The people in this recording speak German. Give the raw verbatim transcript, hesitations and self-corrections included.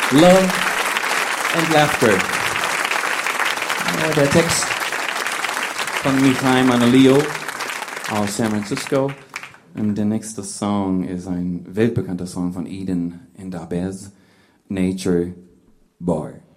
Love and Laughter. Ja, der Text von Michal Manolio aus San Francisco. Und der nächste Song ist ein weltbekannter Song von Eden and Abez, Nature Boy.